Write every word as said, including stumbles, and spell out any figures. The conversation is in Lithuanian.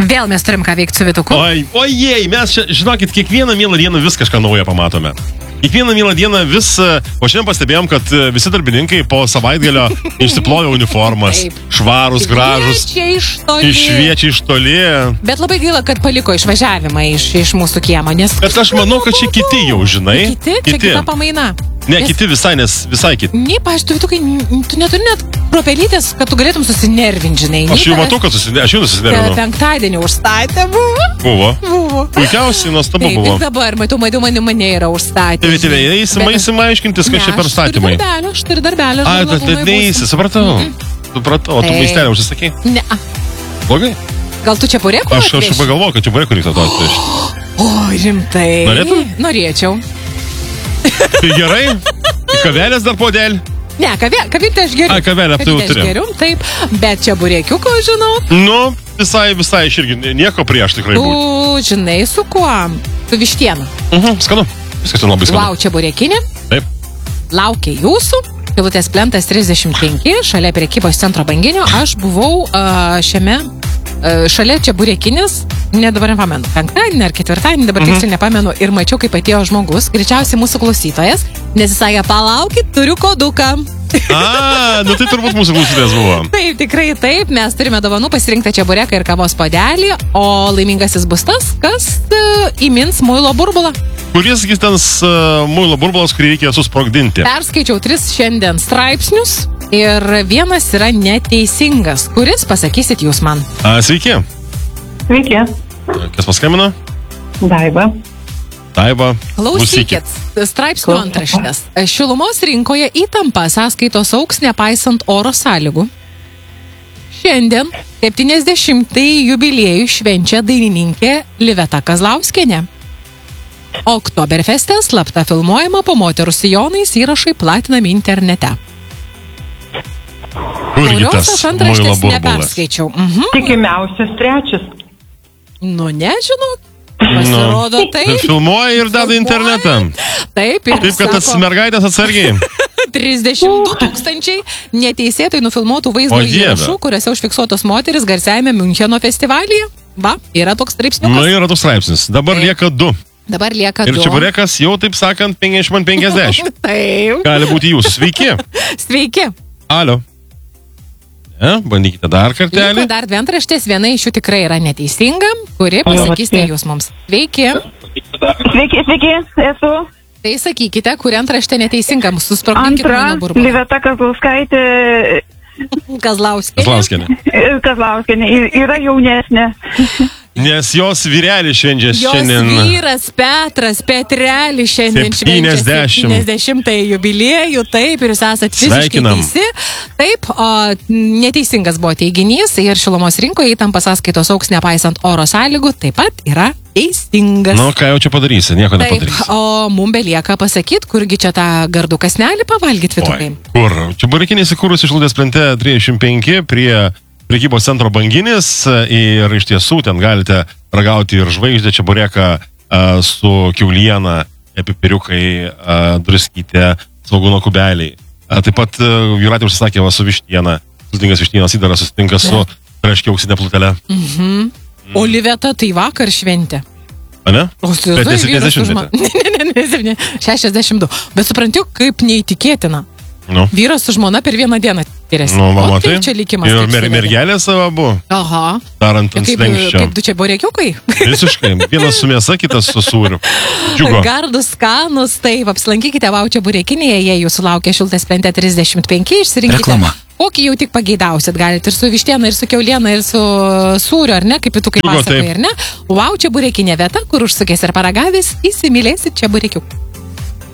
Vėl mes turim ką veikti su Vytuku. Oi, ojei, mes čia, žinokit, kiekvieną mielą dieną vis kažką naują pamatome. Kiekvieną mielą dieną vis, o šiandien pastebėjom, kad visi darbininkai po savaitgalio išsiplojo uniformas, Taip. švarus, gražus, išviečia iš toli. Bet labai gaila, kad paliko išvažiavimą iš, iš mūsų kiemo, nes... Bet aš manau, kad čia kiti jau, žinai. Kiti? Čia kita pamaina. Ne, nes... kiti visai, nes visai kiti. Ne, pavyzdžiui, tu, Vytukai, tu neturi net propelytės, kad tu galėtum susinervinti, žinai. Aš jau matau, kad susinervinau. Aš jau susinervinau. Penktadienį užstatė buvo. Buvo. Buvo. Puikiausiai, nuostabu Taip, buvo. Ir dabar, matau, matau, mane, mane yra užstatę. Tai vėliau, eisim, eisim aiškintis, kas čia per statymai. Aš turiu darbelį, aš turiu darbelį. A, tai neįsi, supratau. Supratau, o tu maistelę užsisakai? Ne. Blogai? Gal tu čia purėkų Aš aš pagalvoju, kad čia purėkų reiktų to atvežti. O, rimtai. Norėtum? Norėčiau. Tai gerai? Kavelės dar podėlį? Ne, kavė, kavytę aš geriu. A, kavelę tu Kavytę aš turi. geriu, taip. Bet čia burėkiuko, žinau. Nu, visai, visai, aš irgi nieko prieš tikrai būtų. Tu žinai su kuo? Su vištiena. Mhm, skanu. Viskas ten labai skanu. Vau, čia burėkinė. Taip. Laukia jūsų. Pilutės plentas trisdešimt penki, šalia prekybos centro Banginio. Aš buvau uh, šiame, uh, šalia čia burėkinės, ne dabar nepamenu, penktadienį ar ketvirtadienį, dabar Mhm. tiksliai nepamenu, ir mačiau, kaip atėjo žmogus, greičiausiai mūsų klausytojas, nes jis sakė, palaukit, turiu koduką. A, nu tai turbūt mūsų klausytojas buvo. Taip, tikrai taip, mes turime dovanų pasirinktą čia bureką ir kavos puodelį, o laimingasis bus tas, kas uh, įmins muilo burbulą. Kuris ten uh, muilo burbulas, kurį reikia susprogdinti? Perskaičiau tris šiandien straipsnius ir vienas yra neteisingas. Kuris, pasakysit jūs man? A, sveiki. Sveiki. Kas paskambino? Daiva. Daiva. Klausykit, straipsnių antraštės. Šilumos rinkoje įtampa, sąskaitos auks nepaisant oro sąlygų. Šiandien septyniasdešimtąjį jubiliejų švenčia dainininkė Liveta Kazlauskienė. Oktoberfeste slapta filmuojama po moterų sijonais įrašai platinami internete. Kurgi Kurios tas aš muilo antraštės burbulas? neperskaičiau. Mhm. Tikimiausias trečias. Nu, nežinau. Pasirodo Nu, taip. filmuoja ir deda Filmuoja. internetą. Taip, ir Taip, kad tas sako, mergaitės atsargiai. trisdešimt du tūkstančiai neteisėtai nufilmuotų vaizdo O Dieve. įrašų, kuriuose užfiksuotos moteris garsiajame Miuncheno festivalyje. Va, yra toks straipsniukas. Nu, yra toks straipsnis. Dabar Taip. lieka du. Dabar lieka Ir du. čia burekas jau, taip sakant, penkiasdešimt ant penkiasdešimt. Taip. Gali būti jūsų. Sveiki. Sveiki. Alio. Ne, bandykite dar Liko kartelį. dar dvi antraštės, viena iš jų tikrai yra neteisinga, kuri pasakysite jūs mums. Sveiki. Sveiki, sveiki, esu. Tai sakykite, kuri antraštė neteisinga, susprogdinkit Antra, mano burbulą. Liveta Kazlauskaitė, Kazlauskienė. Kazlauskienė. Kazlauskienė, yra jaunesnė. Nes jos vyrelis švenčia Jos šiandien. vyras Petras Petrelis šiandien švenčia septyniasdešimt. septyniasdešimtąjį jubiliejų, taip, ir jūs esate visiškai Sveikinam. teisi. Taip, o neteisingas buvo teiginys ir šilumos rinkoje įtampa sąskaitos auks nepaisant oro sąlygų, taip pat yra teisingas. Nu, ką jau čia padarysi, nieko Taip, nepadarysi. o mum belieka pasakyti, kurgi čia tą gardų kasnelį pavalgyti, Vytukai. Oi, kur? Čia burikinė įsikūrusi Šilutės plente trisdešimt penki prie prekybos centro Banginis ir iš tiesų ten galite ragauti ir žvaigždę čia bureką a, su kiauliena, pipiriukai, a, druskytė, svogūno kubeliai. A, taip pat a, Jūratė užsisakė va, su vištiena, sudingas vištienos įdaras susitinka su reiškia auksinė plutelė. Mhm. O Liveta tai vakar šventė. A ne? O, Bet ne septyniasdešimt. Ne, ne, ne, ne, šešiasdešimt du. Bet suprantu, kaip neįtikėtina. Nu, Vyras su žmona per vieną dieną skiriasi. nu va, O matai. tai čia likimas. Ir taip mer, suvedė. mergelė savo buvo, Aha. darant ant Kaip, slengščio. kaip du čia burėkiukai? Visiškai. Vienas su mėsa, kitas su sūriu. Džiugo. Gardus, skanus, taip, apsilankykite Vaučia burėkinėje, jei jūsų laukia Šilutės plente trisdešimt penki, išsirinkite. Reklama. Kokį jau tik pageidausit, galite ir su vištiena, ir su kiauliena, ir su sūriu, ar ne, kaip tu kaip Džiugo, pasakai, taip. ar ne? Vaučia burėkinė vieta, kur užsukės ir paragavęs, įsimylėsit čia burėkiukų.